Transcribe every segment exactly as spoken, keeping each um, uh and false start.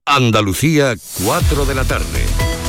Andalucía, cuatro de la tarde.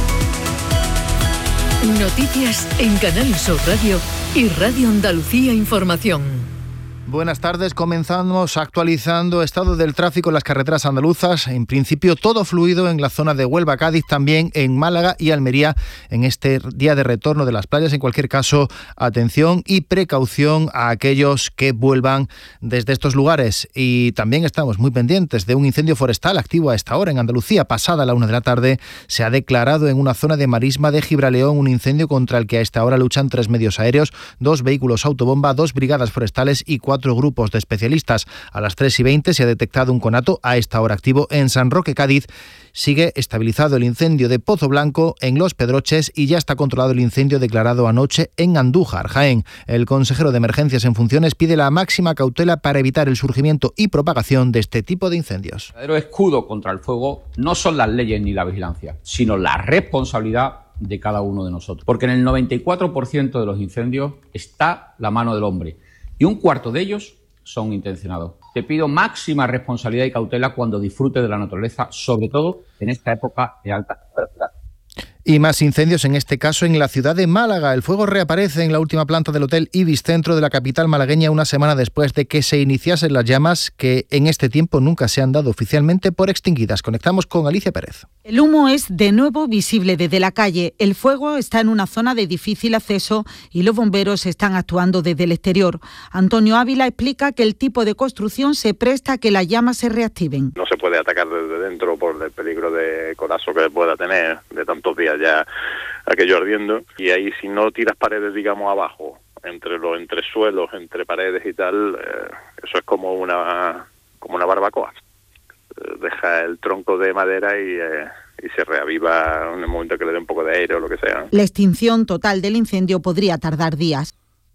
Noticias en Canal Sur Radio y Radio Andalucía Información. Buenas tardes, comenzamos actualizando estado del tráfico en las carreteras andaluzas. En principio todo fluido en la zona de Huelva, Cádiz, también en Málaga y Almería en este día de retorno de las playas. En cualquier caso, atención y precaución a aquellos que vuelvan desde estos lugares. Y también estamos muy pendientes de un incendio forestal activo a esta hora en Andalucía. Pasada la una de la tarde se ha declarado en una zona de marisma de Gibraleón un incendio contra el que a esta hora luchan tres medios aéreos, dos vehículos autobomba, dos brigadas forestales y cuatro grupos de especialistas. A las tres y veinte se ha detectado un conato a esta hora activo en San Roque, Cádiz. Sigue estabilizado el incendio de Pozo Blanco en Los Pedroches y ya está controlado el incendio declarado anoche en Andújar, Jaén. El consejero de Emergencias en funciones pide la máxima cautela para evitar el surgimiento y propagación de este tipo de incendios. El verdadero escudo contra el fuego no son las leyes ni la vigilancia, sino la responsabilidad de cada uno de nosotros. Porque en el noventa y cuatro por ciento de los incendios está la mano del hombre. Y un cuarto de ellos son intencionados. Te pido máxima responsabilidad y cautela cuando disfrutes de la naturaleza, sobre todo en esta época de alta temperatura. Y más incendios, en este caso en la ciudad de Málaga. El fuego reaparece en la última planta del Hotel Ibis Centro de la capital malagueña una semana después de que se iniciasen las llamas que en este tiempo nunca se han dado oficialmente por extinguidas. Conectamos con Alicia Pérez. El humo es de nuevo visible desde la calle. El fuego está en una zona de difícil acceso y los bomberos están actuando desde el exterior. Antonio Ávila explica que el tipo de construcción se presta a que las llamas se reactiven. No se puede atacar desde dentro por el peligro de colapso que pueda tener de tantos días ya aquello ardiendo, y ahí si no tiras paredes, digamos, abajo, entre los entresuelos, entre paredes y tal, eh, eso es como una como una barbacoa. Eh, deja el tronco de madera y, eh, y se reaviva en el momento que le dé un poco de aire o lo que sea. La extinción total del incendio podría tardar días.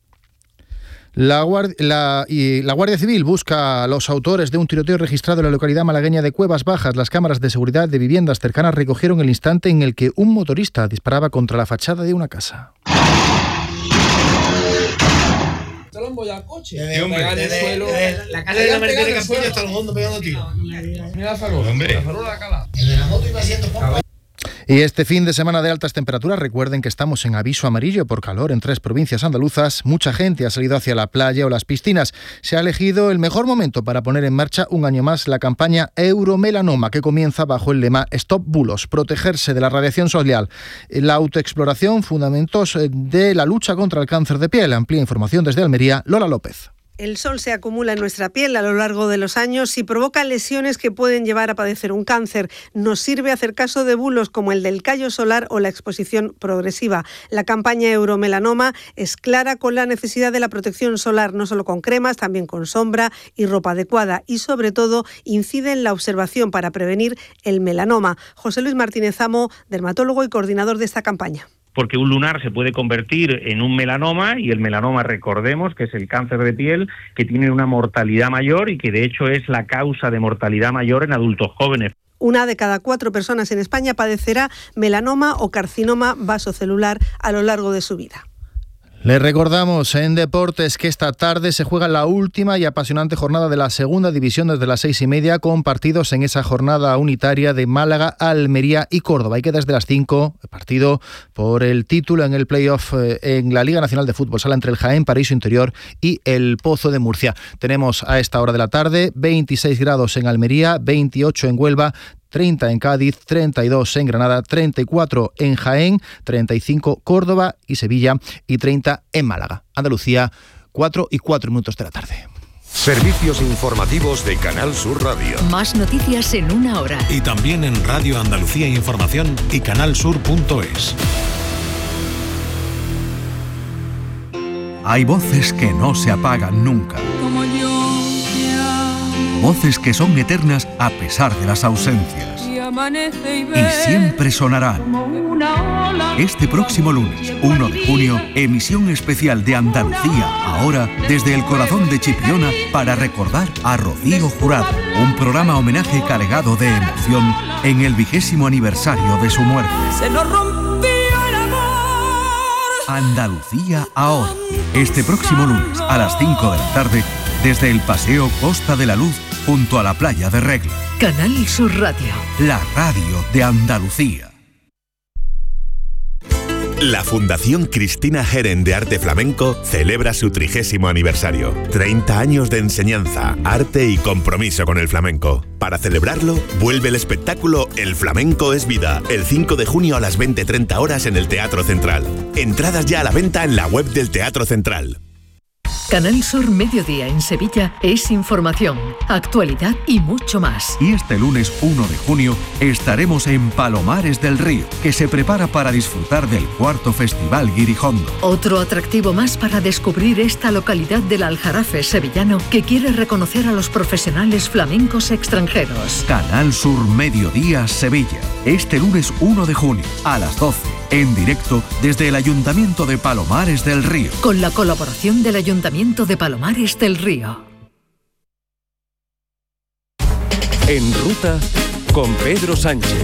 La Guardia, la, y la Guardia Civil busca a los autores de un tiroteo registrado en la localidad malagueña de Cuevas Bajas. Las cámaras de seguridad de viviendas cercanas recogieron el instante en el que un motorista disparaba contra la fachada de una casa. Coche. Eh, hombre, de, de, de, la casa de la Mercedes Campillo hasta el fondo pegando tiros. Mira la farola, la farola de la cala. El de la moto iba haciendo poco. Y este fin de semana de altas temperaturas, recuerden que estamos en aviso amarillo por calor en tres provincias andaluzas. Mucha gente ha salido hacia la playa o las piscinas. Se ha elegido el mejor momento para poner en marcha un año más la campaña Euromelanoma, que comienza bajo el lema Stop Bulos, protegerse de la radiación solar. La autoexploración, fundamentos de la lucha contra el cáncer de piel. Amplia información desde Almería, Lola López. El sol se acumula en nuestra piel a lo largo de los años y provoca lesiones que pueden llevar a padecer un cáncer. Nos sirve hacer caso de bulos como el del callo solar o la exposición progresiva. La campaña Euromelanoma es clara con la necesidad de la protección solar, no solo con cremas, también con sombra y ropa adecuada, y sobre todo incide en la observación para prevenir el melanoma. José Luis Martínez Amo, dermatólogo y coordinador de esta campaña. Porque un lunar se puede convertir en un melanoma, y el melanoma, recordemos, que es el cáncer de piel, que tiene una mortalidad mayor y que de hecho es la causa de mortalidad mayor en adultos jóvenes. Una de cada cuatro personas en España padecerá melanoma o carcinoma vasocelular a lo largo de su vida. Les recordamos en deportes que esta tarde se juega la última y apasionante jornada de la segunda división desde las seis y media, con partidos en esa jornada unitaria de Málaga, Almería y Córdoba. Y que desde las cinco, partido por el título en el playoff en la Liga Nacional de Fútbol, sala entre el Jaén, Paraíso Interior y el Pozo de Murcia. Tenemos a esta hora de la tarde veintiséis grados en Almería, veintiocho en Huelva, treinta en Cádiz, treinta y dos en Granada, treinta y cuatro en Jaén, treinta y cinco Córdoba y Sevilla y treinta en Málaga. Andalucía, cuatro y cuatro minutos de la tarde. Servicios informativos de Canal Sur Radio. Más noticias en una hora. Y también en Radio Andalucía Información y canalsur punto es. Hay voces que no se apagan nunca. Como voces que son eternas a pesar de las ausencias. y amanece y ve Y siempre sonarán. como una ola. Este próximo lunes, uno de junio, emisión especial de Andalucía Ahora, desde el corazón de Chipiona, para recordar a Rocío Jurado. Un programa homenaje cargado de emoción en el vigésimo aniversario de su muerte. Se nos rompió el amor. Andalucía Ahora. Este próximo lunes, a las cinco de la tarde, desde el Paseo Costa de la Luz, junto a la playa de Regla. Canal Sur Radio. La radio de Andalucía. La Fundación Cristina Geren de Arte Flamenco celebra su trigésimo aniversario. treinta años de enseñanza, arte y compromiso con el flamenco. Para celebrarlo, vuelve el espectáculo El Flamenco es Vida, el cinco de junio a las veinte treinta horas en el Teatro Central. Entradas ya a la venta en la web del Teatro Central. Canal Sur Mediodía en Sevilla es información, actualidad y mucho más. Y este lunes uno de junio estaremos en Palomares del Río, que se prepara para disfrutar del cuarto Festival Guirijondo. Otro atractivo más para descubrir esta localidad del Aljarafe sevillano que quiere reconocer a los profesionales flamencos extranjeros. Canal Sur Mediodía Sevilla, este lunes uno de junio a las doce. En directo desde el Ayuntamiento de Palomares del Río. Con la colaboración del Ayuntamiento de Palomares del Río. En ruta con Pedro Sánchez.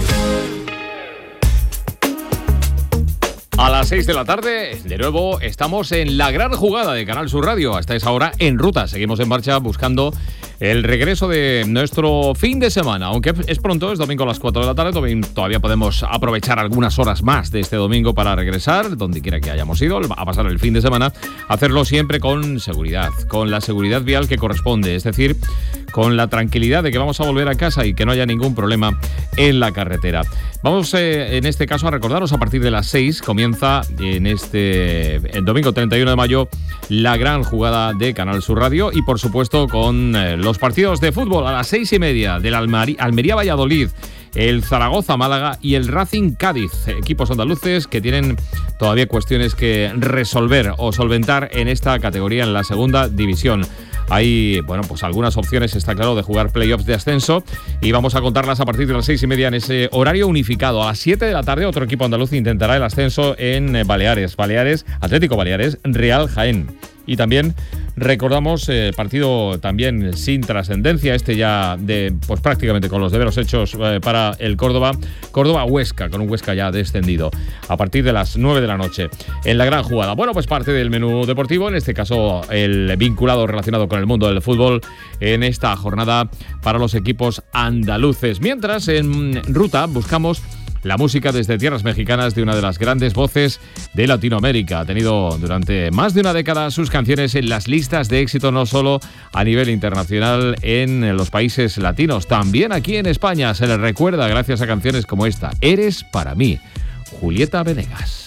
A las seis de la tarde, de nuevo, estamos en la gran jugada de Canal Sur Radio. Hasta esa hora, en ruta. Seguimos en marcha buscando el regreso de nuestro fin de semana. Aunque es pronto, es domingo a las cuatro de la tarde. Todavía podemos aprovechar algunas horas más de este domingo para regresar, donde quiera que hayamos ido, a pasar el fin de semana. Hacerlo siempre con seguridad, con la seguridad vial que corresponde. Es decir, con la tranquilidad de que vamos a volver a casa y que no haya ningún problema en la carretera. Vamos, eh, en este caso, a recordaros a partir de las seis, comienza en este el domingo treinta y uno de mayo la gran jugada de Canal Sur Radio y, por supuesto, con eh, los partidos de fútbol a las seis y media del Almari- Almería-Valladolid, el Zaragoza-Málaga y el Racing-Cádiz, equipos andaluces que tienen todavía cuestiones que resolver o solventar en esta categoría, en la segunda división. Hay, bueno, pues algunas opciones, está claro, de jugar playoffs de ascenso y vamos a contarlas a partir de las seis y media en ese horario unificado. A las siete de la tarde otro equipo andaluz intentará el ascenso en Baleares. Baleares, Atlético Baleares, Real Jaén. Y también recordamos el eh, partido también sin trascendencia, este ya de pues prácticamente con los deberes hechos eh, para el Córdoba, Córdoba-Huesca, con un Huesca ya descendido, a partir de las nueve de la noche, en la gran jugada. Bueno, pues parte del menú deportivo, en este caso el vinculado relacionado con el mundo del fútbol, en esta jornada para los equipos andaluces. Mientras, en ruta, buscamos la música desde tierras mexicanas de una de las grandes voces de Latinoamérica. Ha tenido durante más de una década sus canciones en las listas de éxito, no solo a nivel internacional en los países latinos, también aquí en España se le recuerda gracias a canciones como esta, Eres para mí, Julieta Venegas.